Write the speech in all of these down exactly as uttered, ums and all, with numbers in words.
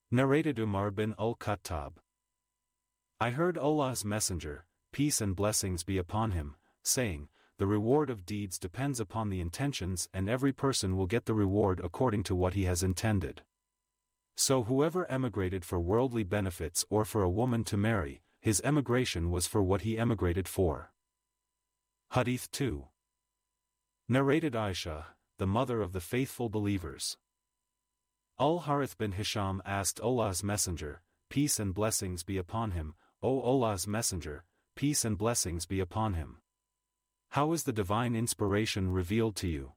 Narrated Umar bin al-Khattab. I heard Allah's Messenger, peace and blessings be upon him, saying, the reward of deeds depends upon the intentions and every person will get the reward according to what he has intended. So whoever emigrated for worldly benefits or for a woman to marry, his emigration was for what he emigrated for. Hadith two. Narrated Aisha, the mother of the faithful believers. Al-Harith bin Hisham asked Allah's Messenger, peace and blessings be upon him, O Allah's Messenger, peace and blessings be upon him. How is the divine inspiration revealed to you?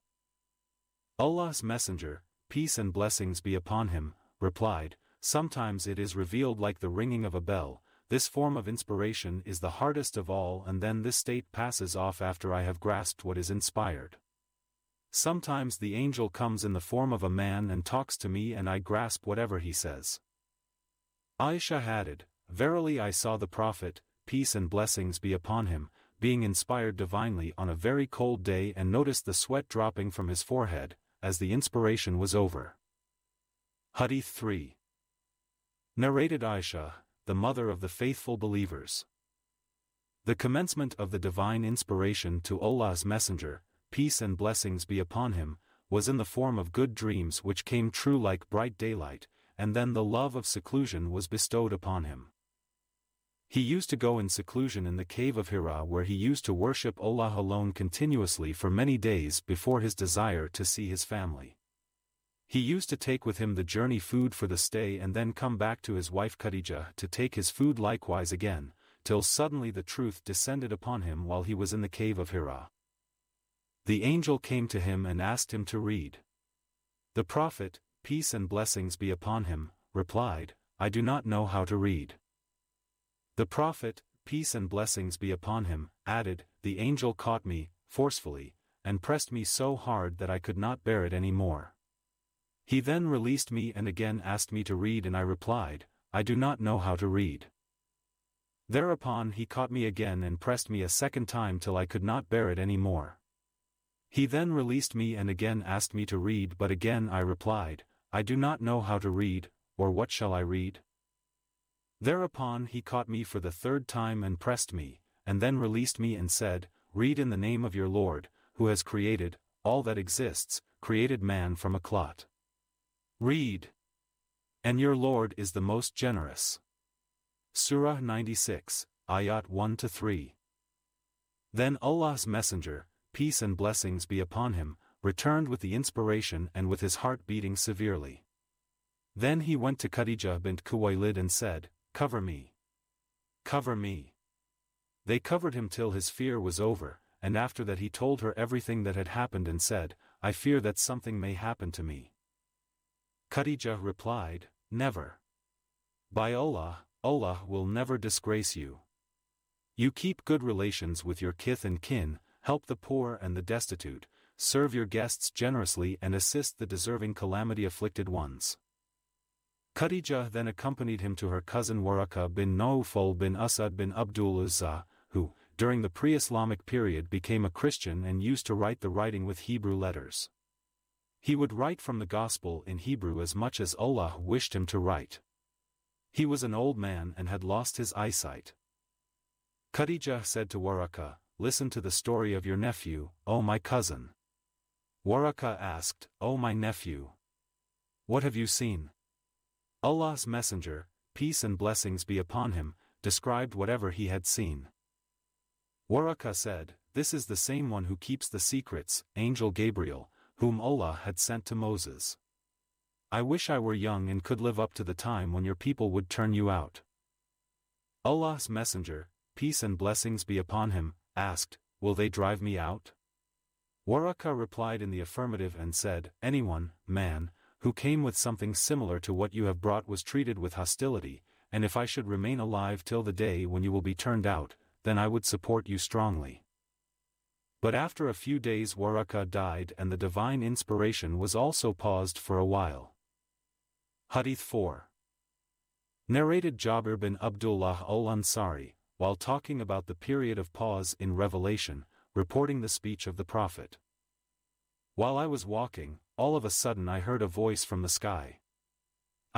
Allah's Messenger, peace and blessings be upon him, replied, sometimes it is revealed like the ringing of a bell. This form of inspiration is the hardest of all, and then this state passes off after I have grasped what is inspired. Sometimes the angel comes in the form of a man and talks to me and I grasp whatever he says. Aisha added, verily I saw the Prophet, peace and blessings be upon him, being inspired divinely on a very cold day and noticed the sweat dropping from his forehead, as the inspiration was over. Hadith three. Narrated Aisha, the mother of the faithful believers. The commencement of the divine inspiration to Allah's Messenger, peace and blessings be upon him, was in the form of good dreams which came true like bright daylight, and then the love of seclusion was bestowed upon him. He used to go in seclusion in the cave of Hira where he used to worship Allah alone continuously for many days before his desire to see his family. He used to take with him the journey food for the stay and then come back to his wife Khadijah to take his food likewise again, till suddenly the truth descended upon him while he was in the cave of Hira. The angel came to him and asked him to read. The Prophet, peace and blessings be upon him, replied, I do not know how to read. The Prophet, peace and blessings be upon him, added, the angel caught me, forcefully, and pressed me so hard that I could not bear it any more. He then released me and again asked me to read and I replied, I do not know how to read. Thereupon he caught me again and pressed me a second time till I could not bear it any more. He then released me and again asked me to read, but again I replied, I do not know how to read, or what shall I read? Thereupon he caught me for the third time and pressed me, and then released me and said, read in the name of your Lord, who has created all that exists, created man from a clot. Read. And your Lord is the most generous. Surah ninety-six, Ayat one to three. Then Allah's Messenger, peace and blessings be upon him, returned with the inspiration and with his heart beating severely. Then he went to Khadijah bint Khuwaylid and said, cover me. Cover me. They covered him till his fear was over, and after that he told her everything that had happened and said, I fear that something may happen to me. Khadijah replied, never. By Allah, Allah will never disgrace you. You keep good relations with your kith and kin, help the poor and the destitute, serve your guests generously and assist the deserving calamity-afflicted ones. Khadijah then accompanied him to her cousin Waraka bin Nawfal bin Asad bin Abdul Uzza, who, during the pre-Islamic period became a Christian and used to write the writing with Hebrew letters. He would write from the Gospel in Hebrew as much as Allah wished him to write. He was an old man and had lost his eyesight. Khadijah said to Waraka, listen to the story of your nephew, O my cousin. Waraka asked, O my nephew, what have you seen? Allah's Messenger, peace and blessings be upon him, described whatever he had seen. Waraka said, this is the same one who keeps the secrets, Angel Gabriel, whom Allah had sent to Moses. I wish I were young and could live up to the time when your people would turn you out. Allah's Messenger, peace and blessings be upon him, asked, will they drive me out? Waraka replied in the affirmative and said, anyone, man, who came with something similar to what you have brought was treated with hostility, and if I should remain alive till the day when you will be turned out, then I would support you strongly. But after a few days Waraka died and the divine inspiration was also paused for a while. Hadith four. Narrated Jabir bin Abdullah al-Ansari, while talking about the period of pause in revelation, reporting the speech of the Prophet. While I was walking, all of a sudden I heard a voice from the sky.